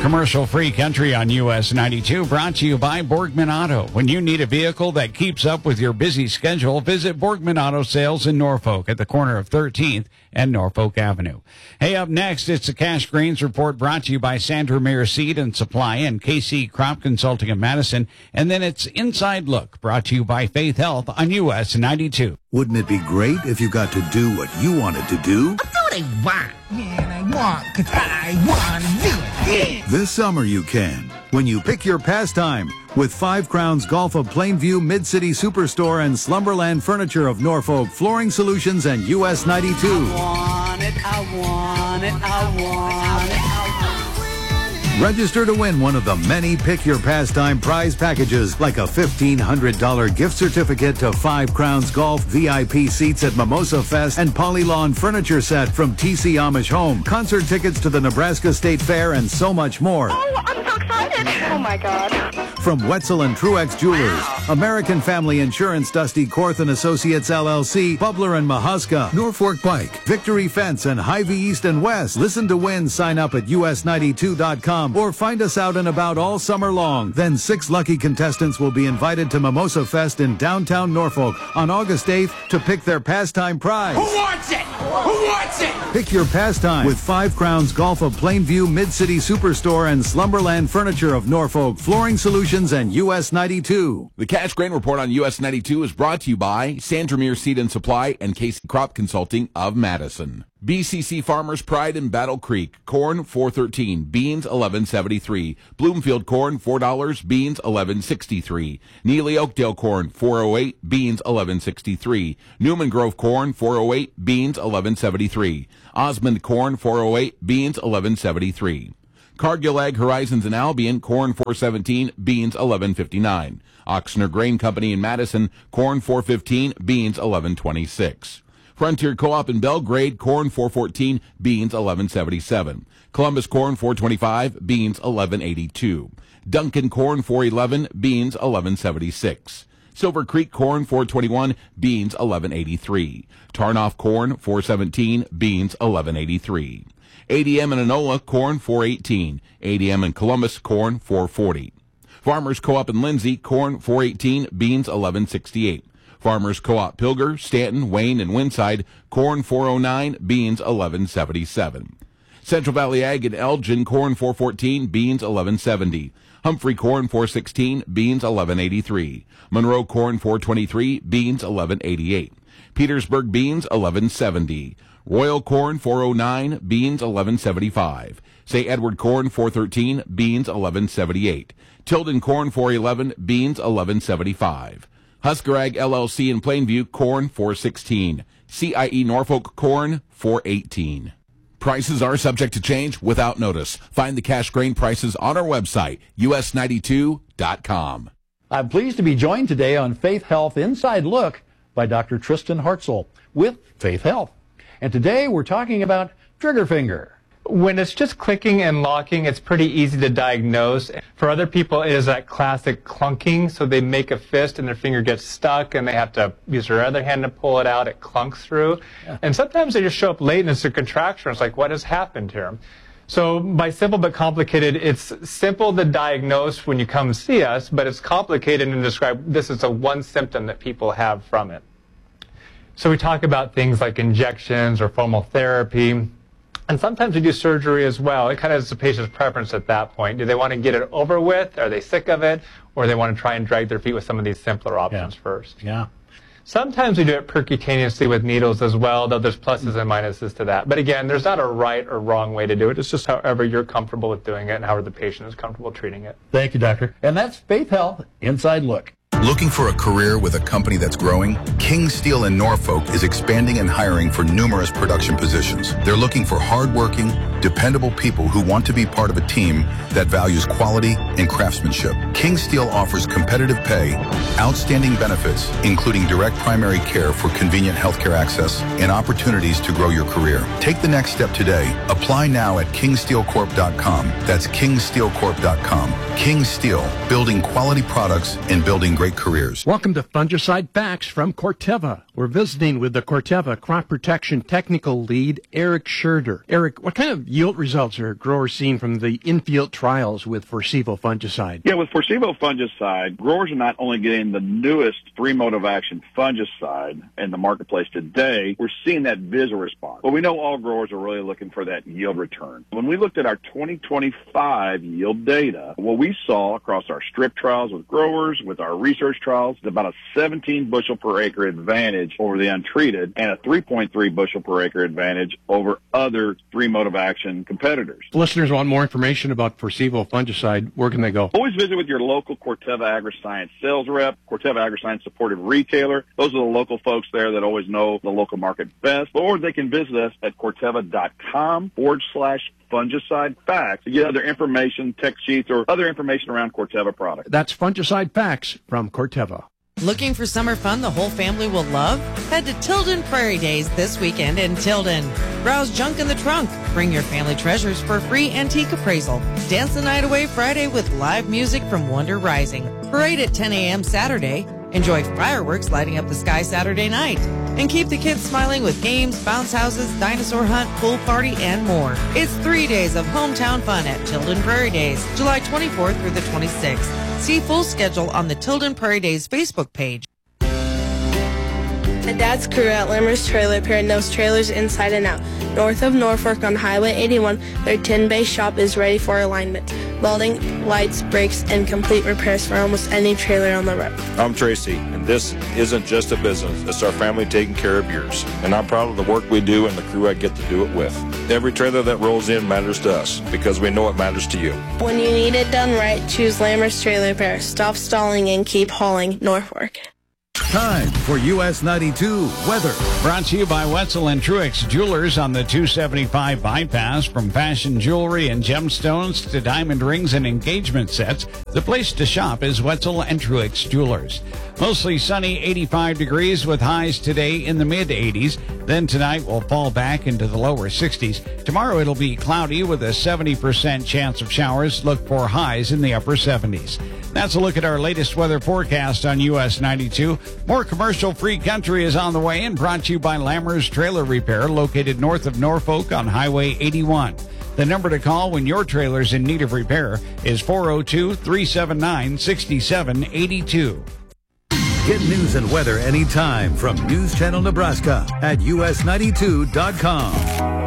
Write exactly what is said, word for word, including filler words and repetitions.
Commercial-free country on U S ninety-two, brought to you by Borgman Auto. When you need a vehicle that keeps up with your busy schedule, visit Borgman Auto Sales in Norfolk at the corner of thirteenth and Norfolk Avenue. Hey, up next, it's the Cash Grains Report, brought to you by Sandrameer Seed and Supply and K C Crop Consulting of Madison. And then it's Inside Look, brought to you by Faith Health on U S ninety-two. Wouldn't it be great if you got to do what you wanted to do? I do what I want. Yeah, and I want because I want to do it. Yeah. This summer you can, when you pick your pastime with Five Crowns Golf of Plainview, Mid-City Superstore, and Slumberland Furniture of Norfolk, Flooring Solutions, and U S ninety-two. I want it, I want it, I want it, I want it. Register to win one of the many Pick Your Pastime prize packages, like a fifteen hundred dollars gift certificate to Five Crowns Golf, V I P seats at Mimosa Fest, and Polylawn furniture set from T C Amish Home, concert tickets to the Nebraska State Fair, and so much more. Oh, I'm so excited. Oh, my God. From Wetzel and Truex Jewelers, American Family Insurance, Dusty Korth and Associates L L C, Bubler and Mahuska, Norfolk Bike, Victory Fence, and Hy-Vee East and West. Listen to win. Sign up at U S ninety-two dot com or find us out and about all summer long. Then six lucky contestants will be invited to Mimosa Fest in downtown Norfolk on August eighth to pick their pastime prize. Who wants it? Who wants it? Pick your pastime with Five Crowns Golf of Plainview, Mid-City Superstore, and Slumberland Furniture of Norfolk, Flooring Solutions, and U S ninety-two. The Cash Grain Report on U S ninety-two is brought to you by Sandrameer Seed and Supply and K C Crop Consulting of Madison. B C C Farmers Pride in Battle Creek, corn four thirteen, beans eleven seventy-three, Bloomfield corn four dollars, beans eleven sixty-three, Neely Oakdale corn four oh eight, beans eleven sixty-three, Newman Grove corn four oh eight, beans eleven seventy-three, Osmond corn four oh eight, beans eleven seventy-three. Cargill Ag Horizons in Albion, corn four seventeen, beans eleven fifty-nine. Oxner Grain Company in Madison, corn four fifteen, beans eleven twenty-six. Frontier Co-op in Belgrade, corn four fourteen, beans eleven seventy-seven. Columbus corn four twenty-five, beans eleven eighty-two. Duncan corn four eleven, beans eleven seventy-six. Silver Creek corn four twenty-one, beans eleven eighty-three. Tarnoff corn four seventeen, beans eleven eighty-three. A D M and Enola corn four eighteen. A D M and Columbus corn four forty. Farmers Co-op in Lindsay corn four eighteen, beans eleven sixty-eight. Farmers Co-op Pilger, Stanton, Wayne, and Winside, corn four oh nine, beans eleven seventy-seven. Central Valley Ag in Elgin, corn four fourteen, beans eleven seventy. Humphrey corn four sixteen, beans eleven eighty-three. Monroe corn four twenty-three, beans eleven eighty-eight. Petersburg beans eleven seventy. Royal corn four oh nine, beans eleven seventy-five. Saint Edward corn four thirteen, beans eleven seventy-eight. Tilden corn four eleven, beans eleven seventy-five. Husker Ag L L C in Plainview, corn four sixteen. C I E Norfolk corn four eighteen. Prices are subject to change without notice. Find the cash grain prices on our website, U S ninety-two dot com. I'm pleased to be joined today on Faith Health Inside Look by Doctor Tristan Hartzell with Faith Health. And today we're talking about trigger finger. When it's just clicking and locking, it's pretty easy to diagnose. For other people, it is that classic clunking, so they make a fist and their finger gets stuck and they have to use their other hand to pull it out. It clunks through. Yeah. And sometimes they just show up late and it's a contraction. It's like, what has happened here? So by simple but complicated, it's simple to diagnose when you come see us, but it's complicated to describe. This is a one symptom that people have from it. So we talk about things like injections or fomal therapy. And sometimes we do surgery as well. It kind of is the patient's preference at that point. Do they want to get it over with? Are they sick of it? Or they want to try and drag their feet with some of these simpler options yeah. first? Yeah. Sometimes we do it percutaneously with needles as well, though there's pluses and minuses to that. But again, there's not a right or wrong way to do it. It's just however you're comfortable with doing it and however the patient is comfortable treating it. Thank you, doctor. And that's Faith Health Inside Look. Looking for a career with a company that's growing? King Steel in Norfolk is expanding and hiring for numerous production positions. They're looking for hardworking, dependable people who want to be part of a team that values quality and craftsmanship. King Steel offers competitive pay, outstanding benefits, including direct primary care for convenient healthcare access, and opportunities to grow your career. Take the next step today. Apply now at king steel corp dot com. That's king steel corp dot com. King Steel, building quality products and building great careers. Welcome to Fungicide Facts from Corteva. We're visiting with the Corteva Crop Protection Technical Lead, Eric Scherder. Eric, what kind of yield results are growers seeing from the infield trials with Forcevo fungicide? Yeah, with Forcevo fungicide, growers are not only getting the newest three mode of action fungicide in the marketplace today, we're seeing that visual response. But we know all growers are really looking for that yield return. When we looked at our twenty twenty-five yield data, what we saw across our strip trials with growers, with our research trials, is about a seventeen bushel per acre advantage over the untreated and a three point three bushel per acre advantage over other three mode of action competitors. If listeners want more information about Forcevo fungicide, where can they go? Always visit with your local Corteva Agriscience sales rep, Corteva Agriscience supported retailer. Those are the local folks there that always know the local market best. Or they can visit us at corteva.com forward slash fungicide facts to get other information, tech sheets, or other information around Corteva products. That's Fungicide Facts from Corteva. Looking for summer fun the whole family will love? Head to Tilden Prairie Days this weekend in Tilden. Browse junk in the trunk. Bring your family treasures for free antique appraisal. Dance the night away Friday with live music from Wonder Rising. Parade at ten a.m. Saturday. Enjoy fireworks lighting up the sky Saturday night. And keep the kids smiling with games, bounce houses, dinosaur hunt, pool party, and more. It's three days of hometown fun at Tilden Prairie Days, July twenty-fourth through the twenty-sixth. See full schedule on the Tilden Prairie Days Facebook page. The Dad's crew at Lammer's Trailer Repair knows trailers inside and out. North of Norfolk on Highway eighty-one, their ten-bay shop is ready for alignment, welding, lights, brakes, and complete repairs for almost any trailer on the road. I'm Tracy, and this isn't just a business. It's our family taking care of yours. And I'm proud of the work we do and the crew I get to do it with. Every trailer that rolls in matters to us because we know it matters to you. When you need it done right, choose Lammer's Trailer Repair. Stop stalling and keep hauling, Norfolk. Time for U S ninety-two weather. Brought to you by Wetzel and Truex Jewelers on the two seventy-five bypass. From fashion jewelry and gemstones to diamond rings and engagement sets, the place to shop is Wetzel and Truex Jewelers. Mostly sunny, eighty-five degrees with highs today in the mid eighties. Then tonight will fall back into the lower sixties. Tomorrow it'll be cloudy with a seventy percent chance of showers. Look for highs in the upper seventies. That's a look at our latest weather forecast on U S ninety-two. More commercial-free country is on the way and brought to you by Lammer's Trailer Repair, located north of Norfolk on Highway eighty-one. The number to call when your trailer's in need of repair is four oh two, three seven nine, six seven eight two. Get news and weather anytime from News Channel Nebraska at U S ninety-two dot com.